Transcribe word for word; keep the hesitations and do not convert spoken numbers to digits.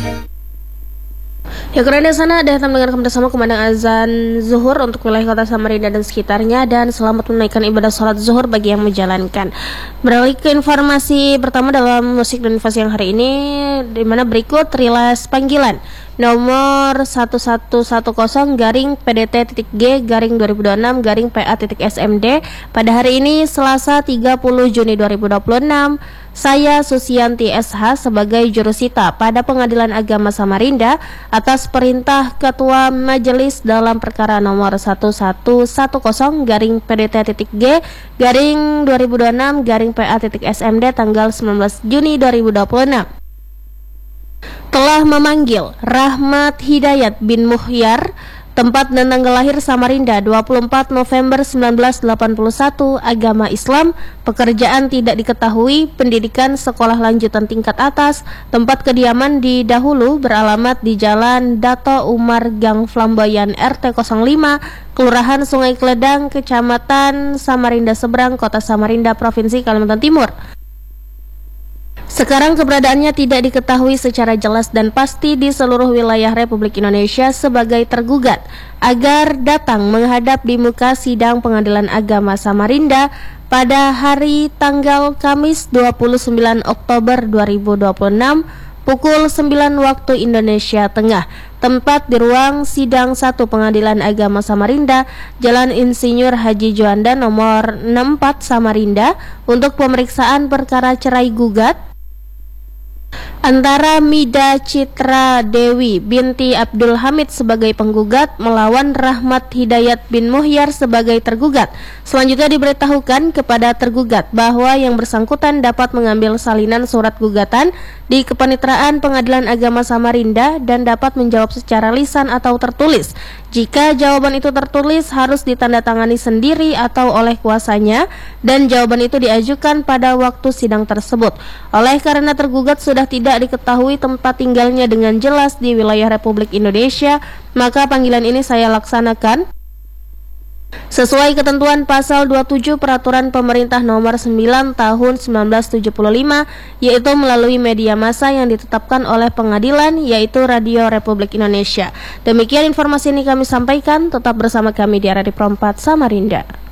Ya, karena di sana ada mendengarkan bersama kumandang azan zuhur untuk wilayah kota Samarinda dan sekitarnya, dan selamat menunaikan ibadah sholat zuhur bagi yang menjalankan. Beralih ke informasi pertama dalam musik dan informasi yang hari ini, di mana berikut rilis panggilan nomor satu satu satu nol garing P D T.G garing dua ribu dua puluh enam garing P A S M D pada hari ini Selasa tiga puluh Juni dua ribu dua puluh enam. Saya Susianti S H sebagai jurusita pada Pengadilan Agama Samarinda atas perintah Ketua Majelis dalam perkara nomor satu satu satu nol garing P D T.G garing dua ribu dua puluh enam garing P A S M D tanggal sembilan belas Juni dua ribu dua puluh enam telah memanggil Rahmat Hidayat bin Muhyar, tempat dan tanggal lahir Samarinda dua puluh empat November sembilan belas delapan puluh satu, agama Islam, pekerjaan tidak diketahui, pendidikan sekolah lanjutan tingkat atas, tempat kediaman di dahulu beralamat di Jalan Dato Umar Gang Flamboyan R T nol lima, Kelurahan Sungai Kledang, Kecamatan Samarinda Seberang, Kota Samarinda, Provinsi Kalimantan Timur. Sekarang keberadaannya tidak diketahui secara jelas dan pasti di seluruh wilayah Republik Indonesia sebagai tergugat, agar datang menghadap di muka sidang Pengadilan Agama Samarinda pada hari tanggal Kamis dua puluh sembilan Oktober dua ribu dua puluh enam pukul sembilan waktu Indonesia Tengah, tempat di ruang sidang satu Pengadilan Agama Samarinda, Jalan Insinyur Haji Juanda nomor enam puluh empat Samarinda, untuk pemeriksaan perkara cerai gugat antara Mida Citra Dewi binti Abdul Hamid sebagai penggugat melawan Rahmat Hidayat bin Muhyar sebagai tergugat. Selanjutnya diberitahukan kepada tergugat bahwa yang bersangkutan dapat mengambil salinan surat gugatan di Kepanitraan Pengadilan Agama Samarinda dan dapat menjawab secara lisan atau tertulis. Jika jawaban itu tertulis harus ditandatangani sendiri atau oleh kuasanya, dan jawaban itu diajukan pada waktu sidang tersebut. Oleh karena tergugat sudah tidak diketahui tempat tinggalnya dengan jelas di wilayah Republik Indonesia, maka panggilan ini saya laksanakan sesuai ketentuan pasal dua puluh tujuh Peraturan Pemerintah Nomor sembilan Tahun sembilan belas tujuh puluh lima, yaitu melalui media massa yang ditetapkan oleh pengadilan, yaitu Radio Republik Indonesia. Demikian informasi ini kami sampaikan, tetap bersama kami di R R I Pro empat Samarinda.